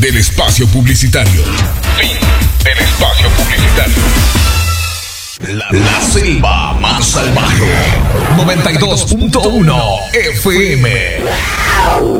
del espacio publicitario. Fin del espacio publicitario. La selva más salvaje. 92.1 FM.